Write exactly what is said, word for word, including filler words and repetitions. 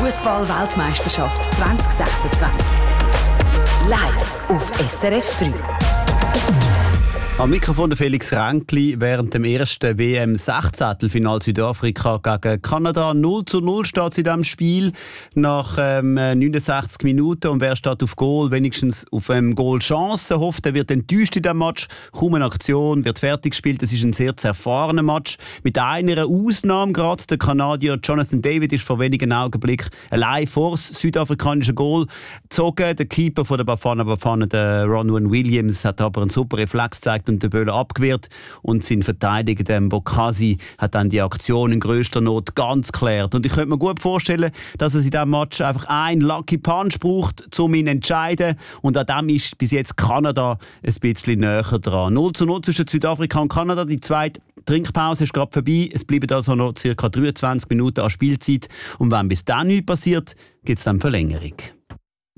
Fußball-Weltmeisterschaft zwanzig sechsundzwanzig. Live auf S R F drei. Am Mikrofon der Felix Ränkli. Während dem ersten W M-Sechzehntelfinal Südafrika gegen Kanada null zu null steht es in diesem Spiel nach ähm, neunundsechzig Minuten. Und wer steht auf Goal, wenigstens auf ähm, Goal Chance hofft, der wird enttäuscht in diesem Match. Kaum eine Aktion, wird fertig gespielt. Es ist ein sehr zerfahrener Match. Mit einer Ausnahme gerade. Der Kanadier Jonathan David ist vor wenigen Augenblicken allein vor das südafrikanische Goal gezogen. Der Keeper von der Bafana Bafana, der Ronwen Williams, hat aber einen super Reflex gezeigt und den Böller abgewehrt. Und sein Verteidiger, der Mbokasi, hat dann die Aktion in grösster Not ganz geklärt. Und ich könnte mir gut vorstellen, dass es in diesem Match einfach einen Lucky Punch braucht, um ihn zu entscheiden. Und an dem ist bis jetzt Kanada ein bisschen näher dran. null zu null zwischen Südafrika und Kanada. Die zweite Trinkpause ist gerade vorbei. Es bleiben also noch ca. dreiundzwanzig Minuten an Spielzeit. Und wenn bis dann nichts passiert, gibt es dann Verlängerung.